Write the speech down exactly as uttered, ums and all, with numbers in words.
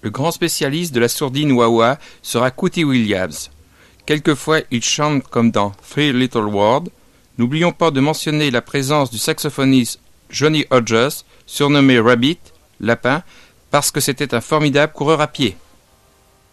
le grand spécialiste de la sourdine wah-wah sera Cootie Williams. Quelquefois, il chante comme dans Three Little Words. N'oublions pas de mentionner la présence du saxophoniste Johnny Hodges, surnommé Rabbit, lapin, parce que c'était un formidable coureur à pied.